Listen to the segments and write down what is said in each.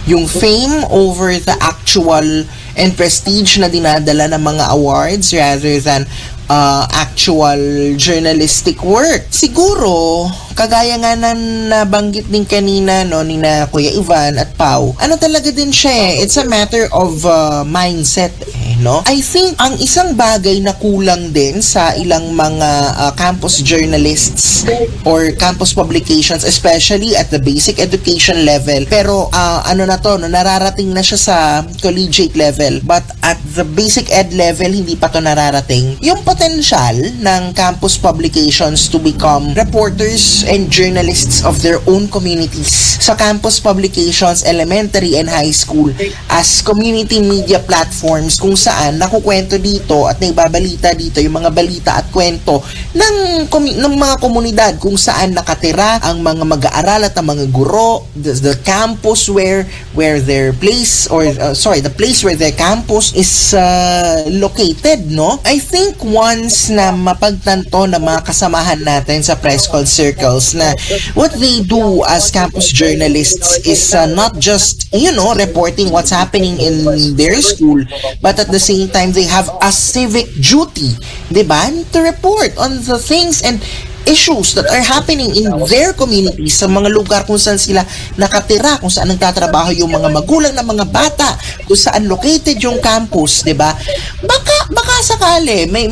yung fame over the actual and prestige na dinadala ng mga awards rather than actual journalistic work. Siguro, kagaya nga na nabanggit din kanina ni na Kuya Ivan at Pau, ano talaga din siya it's a matter of mindset no? I think ang isang bagay na kulang din sa ilang mga campus journalists or campus publications, especially at the basic education level, pero nararating na siya sa collegiate level, but at the basic ed level hindi pa to nararating, yung potential ng campus publications to become reporters and journalists of their own communities sa campus publications, elementary and high school, as community media platforms kung saan nakukwento dito at naibabalita dito yung mga balita at kwento ng mga komunidad kung saan nakatira ang mga mag-aaral at ang mga guro, the campus where their place or the place where their campus is located, no? I think once na mapagtanto ng mga kasamahan natin sa press call circles na what they do as campus journalists is not just, reporting what's happening in their school, but at the same time, they have a civic duty, diba? To report on the things and issues that are happening in their communities, sa mga lugar kung saan sila nakatira, kung saan nagtatrabaho yung mga magulang ng mga bata, kung saan located yung campus, 'di ba? Baka sakali may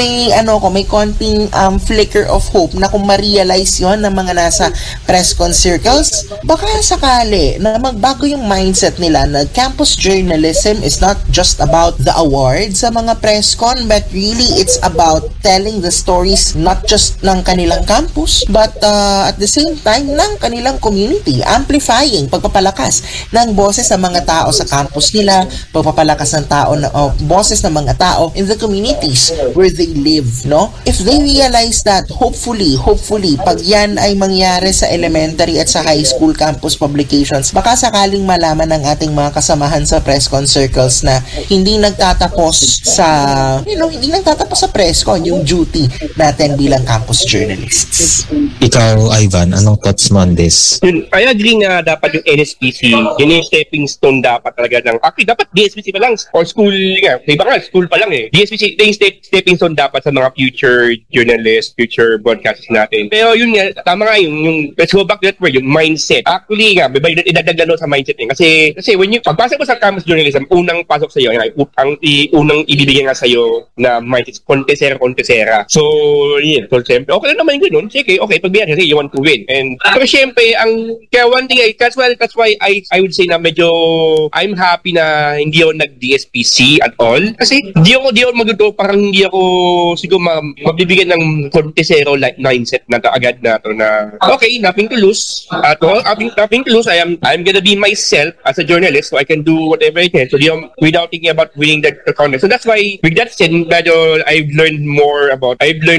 konting flicker of hope na kung ma-realize 'yon ng mga nasa press con circles, baka sakali na magbago yung mindset nila na campus journalism is not just about the awards sa mga press con, but really it's about telling the stories not just ng kanilang campus, but at the same time ng kanilang community, amplifying, pagpapalakas ng boses ng mga tao sa campus nila, pagpapalakas ng boses ng mga tao in the communities where they live, no? If they realize that, hopefully, pag yan ay mangyari sa elementary at sa high school campus publications, baka sakaling malaman ng ating mga kasamahan sa press con circles na hindi nagtatapos sa press con yung duty natin bilang campus journalists. Ikaw, Ivan, anong thoughts mo on this? I agree na dapat yung NSPC, yun yung stepping stone dapat talaga ng, actually dapat DSPC pa lang or school nga, iba nga, school pa lang DSPC, yung stepping stone dapat sa mga future journalists, future broadcasters natin. Pero yun nga, tama nga yung let's go back to that word, yung mindset. Actually nga, idadagdag sa mindset kasi when you, pagpasok mo sa campus journalism, unang pasok sa'yo, unang ibibigyan nga sa'yo na mindset, kontesera. So, yun. So, siyempre, okay lang naman yung ganun. Sige, okay, pagbigyan kasi you want to win. And, pero siyempre, kaya one thing, that's why I would say na medyo, I'm happy na hindi ako nag-DSPC at all. Kasi, hindi ako parang hindi ako, siguro, mabibigyan ng kontesero mindset na agad na to na, okay, nothing to lose. Nothing to lose. I'm gonna be myself as a journalist, so I can do whatever I can. So, without thinking about winning the contest. So, that's why, with that said, medyo, I've learned more about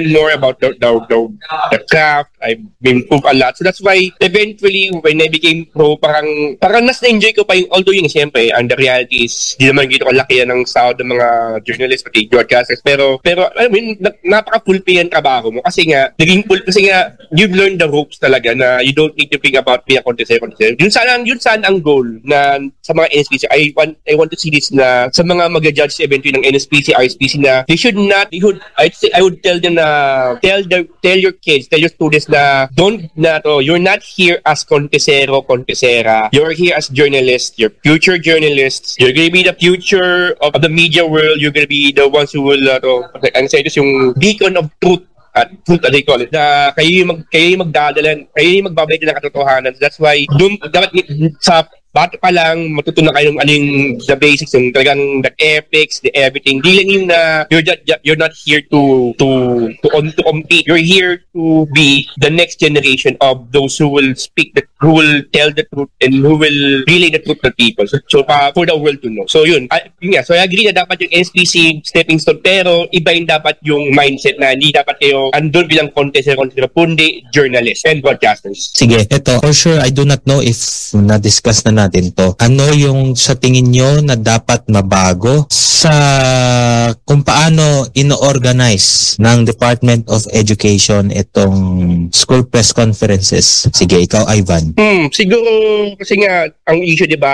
the craft. I've improved a lot. So that's why eventually when I became pro, parang mas na-enjoy ko pa yung, although yung siyempre, and the reality is, di naman gito kalaki yan ng sahod ng mga journalists, pati broadcasters. Pero I mean, napaka-fulfill yung trabaho mo. Kasi nga, you've learned the ropes talaga na you don't need to think about being a contestant. Yun saan ang goal na sa mga NSPC. I want to see this na sa mga mag-judge eventually ng NSPC, RSPC na they should not, I would tell them na tell your kids, tell your students na you're not here as contesera. You're here as journalists. You're future journalists. You're gonna be the future of the media world. You're gonna be the ones who will yung beacon of truth. At truth, as they call it, na kayo yung magbabalik ng katotohanan. That's why dapat sa bata pa lang, matutunan kayo ng the basics, yung talagang the ethics, the everything. Di lang yung na you're not here to compete. You're here to be the next generation of those who will who will tell the truth and who will relay the truth to people. So for the world to know. So yun. So I agree na dapat yung NSPC stepping stone, pero iba yung dapat yung mindset na hindi dapat kayo andun bilang contestant, kundi journalists and broadcasters. Sige, eto. For sure, I do not know if na-discuss na natin to. Ano yung sa tingin nyo na dapat mabago sa kung paano ino-organize ng Department of Education itong school press conferences? Sige, ikaw, Ivan. Siguro kasi nga ang issue, 'di ba,